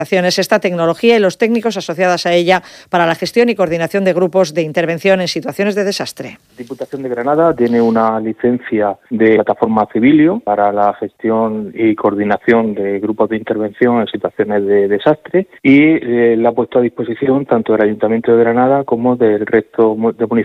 esta tecnología y los técnicos asociados a ella para la gestión y coordinación de grupos de intervención en situaciones de desastre. La Diputación de Granada tiene una licencia de plataforma Civilio para la gestión y coordinación de grupos de intervención en situaciones de desastre y la ha puesto a disposición tanto del Ayuntamiento de Granada como del resto de municipios